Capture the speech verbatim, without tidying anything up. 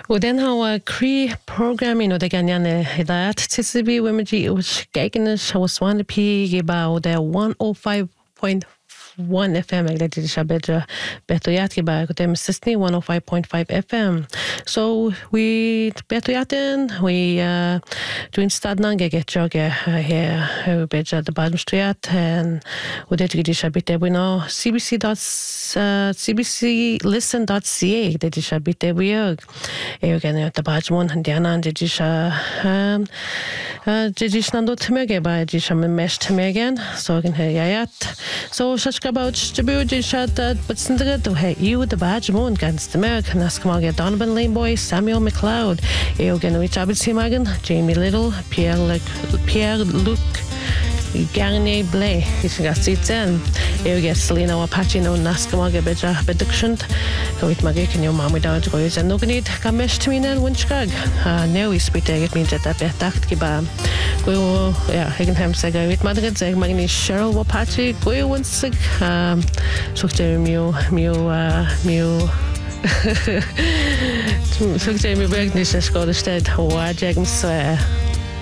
وبعدين هو كري programming وده كان يعني هدايات تسبي ومجي وش كأنش هو سوان بي جبا وده one oh five point one F M like that شابجة بيتويات جبا كده مستثني one oh five point five F M. So we بيتوياتن we uh, doing stadnan get jogge here بيجا دبال مشتريات and وده تيجي شابيته بينو C B C dot C B C listen dot C A ده تيجي شابيته بيوج ايو كان تباجمون هنديانا تيجي شا تيجي شنادو تمجه با تيجي شا مش تمجن so كان هيات so شش about Stibu Jishat, but Sindra to Hey, you the badge moon against American Askamaga, Donovan Lane Boy, Samuel McLeod, Eogan Richard Simagan, Jamie Little, Pierre Luc, Pierre Luc, Garnier Blay, he's got seats in. Eogan Selena Apache, no Naskamaga Beja, Beduction, Kawit Magik and your mom without Royals and Noganit, Kamesh Tamina and Winchgag. Now we speak to get me jet up at Taktiba. Go, yeah, Higginham Saga with Madrid, Zag Magni, Cheryl Apache, go once sick. Zoekte Mew, Mew, Mew. Zoekte Mew werkt niet, dus ik ga de stad. Hoe jij hem